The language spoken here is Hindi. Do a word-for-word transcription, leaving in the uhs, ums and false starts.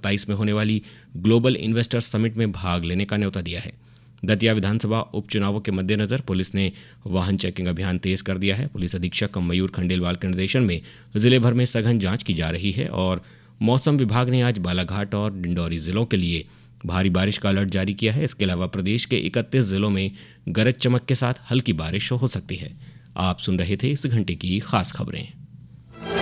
सत्ताईस में होने वाली ग्लोबल इन्वेस्टर समिट में भाग लेने का न्योता दिया है। दतिया विधानसभा उपचुनावों के मद्देनजर पुलिस ने वाहन चेकिंग अभियान तेज कर दिया है। पुलिस अधीक्षक मयूर खंडेलवाल के निर्देशन में जिले भर में सघन जांच की जा रही है और मौसम विभाग ने आज बालाघाट और डिंडौरी जिलों के लिए भारी बारिश का अलर्ट जारी किया है। इसके अलावा प्रदेश के इकतीस जिलों में गरज चमक के साथ हल्की बारिश हो सकती है। आप सुन रहे थे इस घंटे की खास खबरें।